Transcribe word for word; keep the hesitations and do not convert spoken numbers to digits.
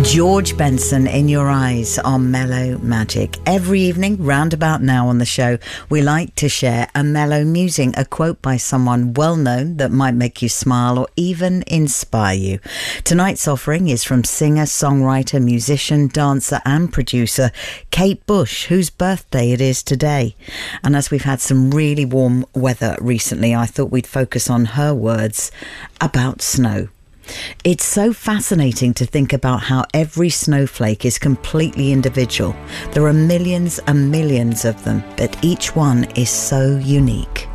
George Benson, In Your Eyes on Mellow Magic. Every evening, round about now on the show, we like to share a mellow musing, a quote by someone well known that might make you smile or even inspire you. Tonight's offering is from singer, songwriter, musician, dancer and producer Kate Bush, whose birthday it is today. And as we've had some really warm weather recently, I thought we'd focus on her words about snow. It's so fascinating to think about how every snowflake is completely individual. There are millions and millions of them, but each one is so unique.